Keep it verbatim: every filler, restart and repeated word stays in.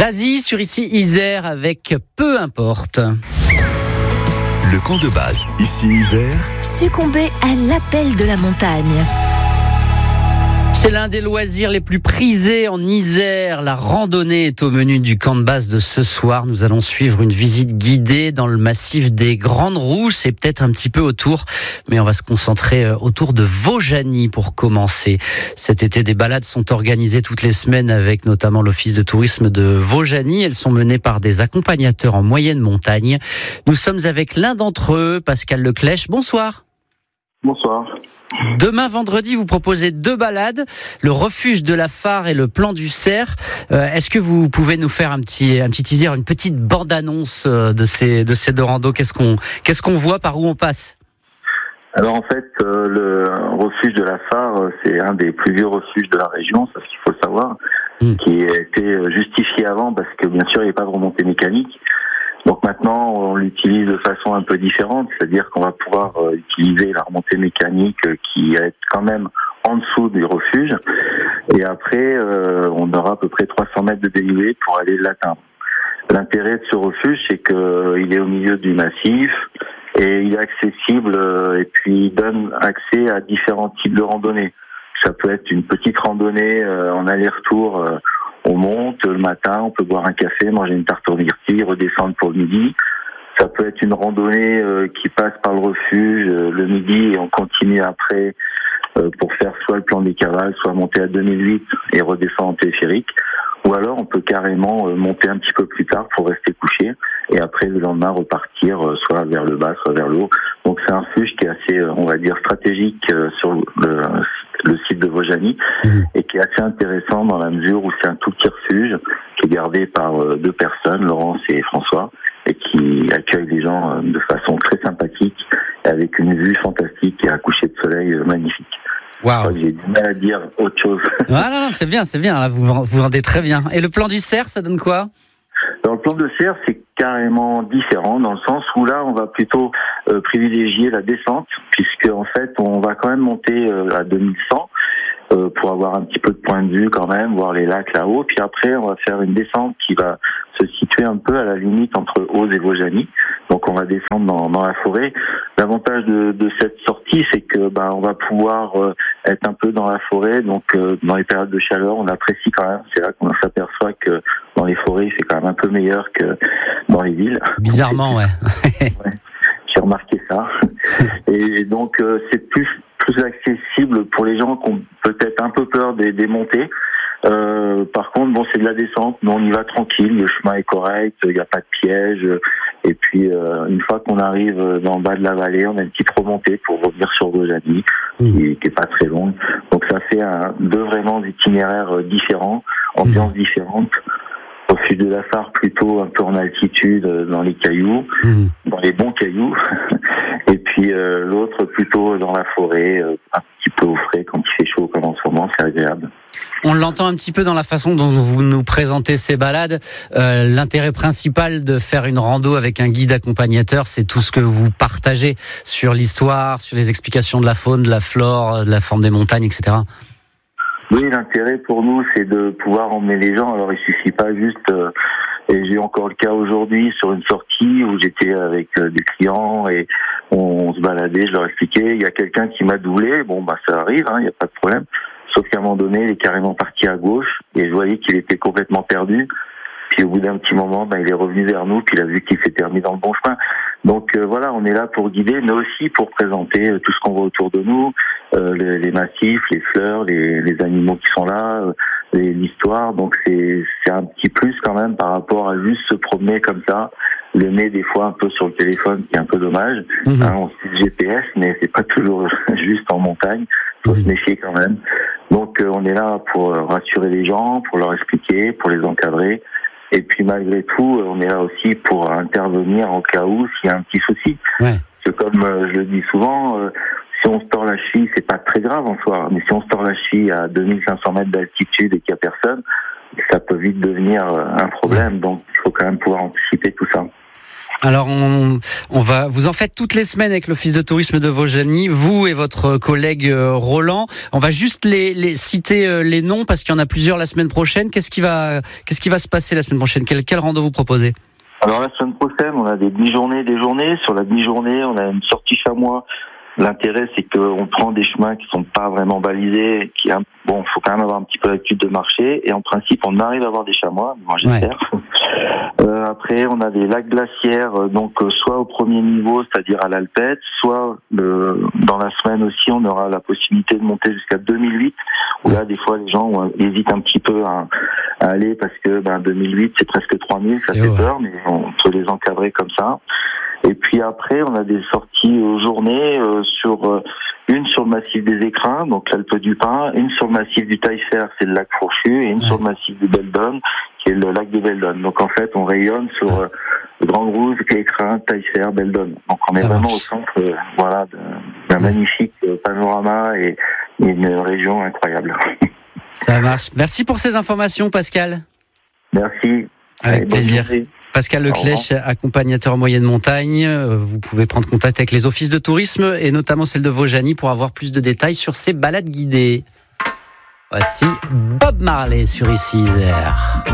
Zazie sur ici Isère avec Peu importe. Le camp de base, ici Isère. Succomber à l'appel de la montagne. C'est l'un des loisirs les plus prisés en Isère. La randonnée est au menu du camp de base de ce soir. Nous allons suivre une visite guidée dans le massif des Grandes Rousses et peut-être un petit peu autour. Mais on va se concentrer autour de Vaujany pour commencer. Cet été, des balades sont organisées toutes les semaines avec notamment l'Office de tourisme de Vaujany. Elles sont menées par des accompagnateurs en moyenne montagne. Nous sommes avec l'un d'entre eux, Pascal Leclèche. Bonsoir. Bonsoir. Demain, vendredi, vous proposez deux balades, le refuge de la Fare et le plan du Cerf. Euh, est-ce que vous pouvez nous faire un petit, un petit teaser, une petite bande-annonce de ces, de ces deux randos? Qu'est-ce qu'on, qu'est-ce qu'on voit, par où on passe? Alors en fait, euh, le refuge de la Fare, c'est un des plus vieux refuges de la région, ça qu'il faut le savoir, mmh. qui a été justifié avant parce que bien sûr il n'y a pas de remontée mécanique. Donc maintenant, on l'utilise de façon un peu différente, c'est-à-dire qu'on va pouvoir euh, utiliser la remontée mécanique euh, qui est quand même en dessous du refuge. Et après, euh, on aura à peu près trois cents mètres de dénivelé pour aller l'atteindre. L'intérêt de ce refuge, c'est qu'il euh, est au milieu du massif et il est accessible euh, et puis il donne accès à différents types de randonnées. Ça peut être une petite randonnée euh, en aller-retour. Euh, On monte le matin, on peut boire un café, manger une tarte aux myrtilles, redescendre pour le midi. Ça peut être une randonnée euh, qui passe par le refuge euh, le midi et on continue après euh, pour faire soit le plan des cavales, soit monter à deux mille huit et redescendre en téléphérique. Ou alors on peut carrément euh, monter un petit peu plus tard pour rester couché et après le lendemain repartir euh, soit vers le bas, soit vers le haut. Donc c'est un refuge qui est assez, euh, on va dire, stratégique euh, sur le, le site de Vaujany mmh. et qui est assez intéressant dans la mesure où c'est un tout petit refuge qui est gardé par euh, deux personnes, Laurence et François, et qui accueille les gens euh, de façon très sympathique et avec une vue fantastique et un coucher de soleil euh, magnifique. Wow. J'ai du mal à dire autre chose. Ah non, non, c'est bien, c'est bien. Là, vous vous rendez très bien. Et le plan du Cerf, ça donne quoi? Dans le plan de Cerf, c'est carrément différent dans le sens où là, on va plutôt euh, privilégier la descente, puisque en fait, on va quand même monter euh, à deux mille cent euh, pour avoir un petit peu de point de vue quand même, voir les lacs là-haut. Puis après, on va faire une descente qui va se situer un peu à la limite entre Auze et Vaujany. Donc, on va descendre dans, dans la forêt. L'avantage de, de cette sortie, c'est que ben, on va pouvoir euh, être un peu dans la forêt. Donc, euh, dans les périodes de chaleur, on apprécie quand même. C'est là qu'on s'aperçoit que dans les forêts, c'est quand même un peu meilleur que dans les villes. Bizarrement, ouais. ouais. J'ai remarqué ça. Et donc, euh, c'est plus plus accessible pour les gens qui ont peut-être un peu peur des, des montées. Euh, par contre, bon, c'est de la descente, mais on y va tranquille, le chemin est correct, il n'y a pas de piège. Et puis, euh, une fois qu'on arrive dans le bas de la vallée, on a une petite remontée pour revenir sur Vaujany, mmh. qui, qui est pas très longue. Donc, ça fait un, deux vraiment itinéraires différents, ambiances mmh. différentes. Refuge de la Fare plutôt un peu en altitude, dans les cailloux, mmh. dans les bons cailloux. Et puis euh, l'autre plutôt dans la forêt, euh, un petit peu au frais quand il fait chaud comme en ce moment, c'est agréable. On l'entend un petit peu dans la façon dont vous nous présentez ces balades. Euh, l'intérêt principal de faire une rando avec un guide accompagnateur, c'est tout ce que vous partagez sur l'histoire, sur les explications de la faune, de la flore, de la forme des montagnes, et cetera. Oui, l'intérêt pour nous, c'est de pouvoir emmener les gens. Alors, il suffit pas juste... Euh, et j'ai eu encore le cas aujourd'hui sur une sortie où j'étais avec euh, des clients et on, on se baladait, je leur expliquais. Il y a quelqu'un qui m'a doublé. Bon, bah ça arrive, il hein, n'y a pas de problème. Sauf qu'à un moment donné, il est carrément parti à gauche et je voyais qu'il était complètement perdu. Puis au bout d'un petit moment, ben, il est revenu vers nous, puis il a vu qu'il s'était remis dans le bon chemin. Donc euh, voilà, on est là pour guider, mais aussi pour présenter euh, tout ce qu'on voit autour de nous, euh, les, les massifs, les fleurs, les, les animaux qui sont là, euh, les, l'histoire. Donc c'est, c'est un petit plus quand même par rapport à juste se promener comme ça, le nez des fois un peu sur le téléphone, qui est un peu dommage. Mmh. Hein, on sait G P S, mais c'est pas toujours juste en montagne. Faut mmh. se méfier quand même. Donc euh, on est là pour rassurer les gens, pour leur expliquer, pour les encadrer. Et puis malgré tout, on est là aussi pour intervenir en cas où s'il y a un petit souci. Ouais. Parce que comme euh, je le dis souvent, euh, si on se tord la cheville, c'est pas très grave en soi. Mais si on se tord la cheville à deux mille cinq cents mètres d'altitude et qu'il y a personne, ça peut vite devenir euh, un problème. Donc il faut quand même pouvoir anticiper tout ça. Alors, on, on va, vous en faites toutes les semaines avec l'Office de tourisme de Vaujany, vous et votre collègue Roland. On va juste les, les citer les noms parce qu'il y en a plusieurs la semaine prochaine. Qu'est-ce qui va, qu'est-ce qui va se passer la semaine prochaine? Quel, quel rando vous proposez? Alors, la semaine prochaine, on a des demi-journées, des journées. Sur la demi-journée, on a une sortie chamois. L'intérêt, c'est qu'on prend des chemins qui sont pas vraiment balisés, qui bon, faut quand même avoir un petit peu l'habitude de marcher, et en principe, on arrive à avoir des chamois, moi j'espère. Ouais. Euh, après, on a des lacs glaciaires, donc soit au premier niveau, c'est-à-dire à l'Alpette, soit le, dans la semaine aussi, on aura la possibilité de monter jusqu'à deux mille huit, où là, des fois, les gens hésitent un petit peu à, à aller parce que ben, deux mille huit, c'est presque trois mille, ça et fait ouais. peur, mais on peut les encadrer comme ça. Et puis après, on a des sorties aux journées euh, sur euh, une sur le massif des Écrins, donc l'Alpe du Pin, une sur le massif du Taillefer, c'est le lac Fourchu, et une ouais. sur le massif du Beldon, qui est le lac de Beldon. Donc en fait, on rayonne sur euh, Grande Rouge, Écrins, Taillefer, Beldon. Donc on est Ça vraiment marche. au centre, euh, voilà, d'un ouais. magnifique euh, panorama et, et une région incroyable. Ça marche. Merci pour ces informations, Pascal. Merci. Avec plaisir. Pascal Leclèche, accompagnateur en moyenne montagne. Vous pouvez prendre contact avec les offices de tourisme et notamment celle de Vaujany pour avoir plus de détails sur ces balades guidées. Voici Bob Marley sur Ici Isère.